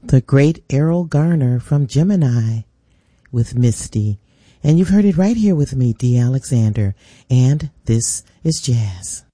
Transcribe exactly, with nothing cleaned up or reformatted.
the great Errol Garner from Gemini with Misty. And you've heard it right here with me, Dee Alexander. And this is Jazz.